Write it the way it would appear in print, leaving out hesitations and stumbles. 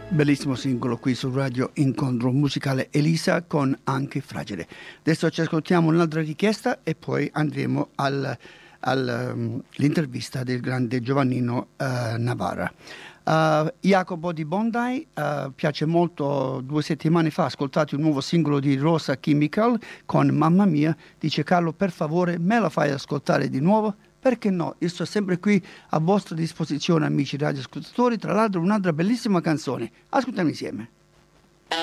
Bellissimo singolo qui su Radio Incontro Musicale Elisa con Anche Fragile. Adesso ci ascoltiamo un'altra richiesta e poi andremo all'intervista del grande Giovannino Navarra. Jacopo di Bondi piace molto. 2 settimane fa ho ascoltato il nuovo singolo di Rosa Chemical con Mamma Mia. Dice: Carlo, per favore me la fai ascoltare di nuovo? Perché no? Io sto sempre qui a vostra disposizione, amici radioascoltatori. Tra l'altro un'altra bellissima canzone. Ascoltiamo insieme.